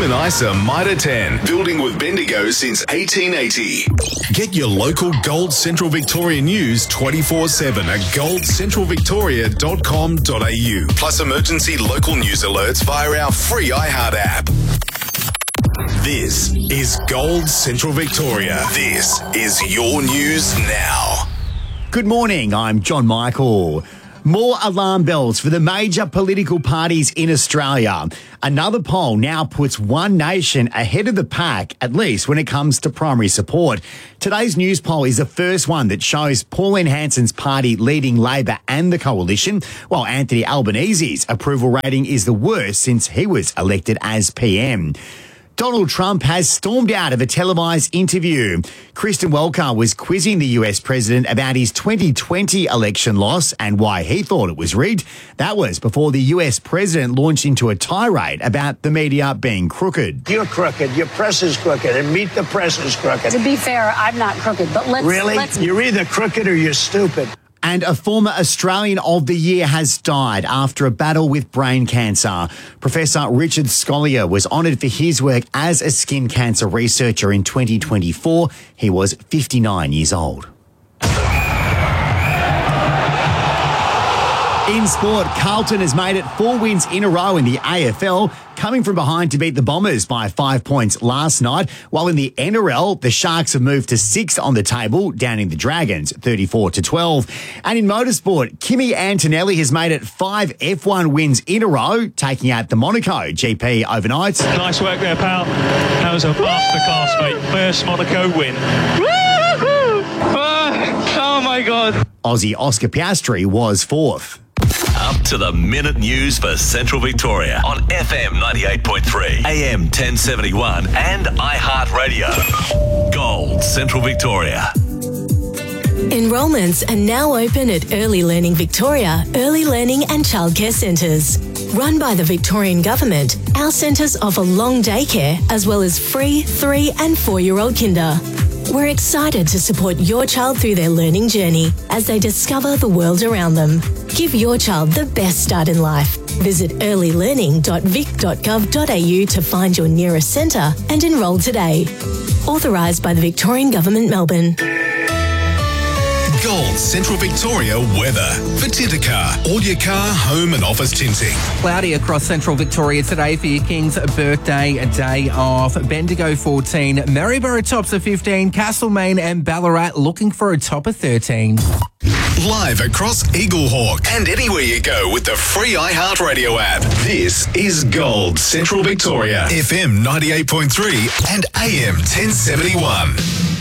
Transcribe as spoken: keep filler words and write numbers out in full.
and Isa Mitre ten, building with Bendigo since eighteen eighty. Get your local Gold Central Victoria news twenty-four seven at gold central victoria dot com dot a u. Plus emergency local news alerts via our free iHeart app. This is Gold Central Victoria. This is your news now. Good morning, I'm John Michael. More alarm bells for the major political parties in Australia. Another poll now puts One Nation ahead of the pack, at least when it comes to primary support. Today's news poll is the first one that shows Pauline Hanson's party leading Labor and the coalition, while Anthony Albanese's approval rating is the worst since he was elected as P M. Donald Trump has stormed out of a televised interview. Kristen Welker was quizzing the U S president about his twenty twenty election loss and why he thought it was rigged. That was before the U S president launched into a tirade about the media being crooked. You're crooked. Your press is crooked, and Meet the Press is crooked. To be fair, I'm not crooked, but let's... Really? Let's... You're either crooked or you're stupid. And a former Australian of the Year has died after a battle with brain cancer. Professor Richard Scolyer was honoured for his work as a skin cancer researcher in twenty twenty-four. He was fifty-nine years old. In sport, Carlton has made it four wins in a row in the A F L, coming from behind to beat the Bombers by five points last night, while in the N R L, the Sharks have moved to sixth on the table, downing the Dragons thirty-four to twelve. And in motorsport, Kimi Antonelli has made it five F one wins in a row, taking out the Monaco G P overnight. Nice work there, pal. That was a masterclass, mate. First Monaco win. Oh, my God. Aussie Oscar Piastri was fourth. Up to the minute news for Central Victoria on F M ninety-eight point three, A M ten seventy-one and iHeartRadio. Gold Central Victoria. Enrolments are now open at Early Learning Victoria, Early Learning and Childcare Centres. Run by the Victorian Government, our centres offer long daycare as well as free three and four-year-old kinder. We're excited to support your child through their learning journey as they discover the world around them. Give your child the best start in life. Visit early learning dot vic dot gov dot a u to find your nearest centre and enrol today. Authorised by the Victorian Government, Melbourne. Gold Central Victoria weather for Titacar. All your car, home and office tinting. Cloudy across Central Victoria today for your King's birthday day off. Bendigo fourteen, Maryborough tops of fifteen, Castlemaine and Ballarat looking for a top of thirteen. Live across Eaglehawk and anywhere you go with the free iHeartRadio app. This is Gold Central Victoria, F M ninety-eight point three and A M ten seventy-one.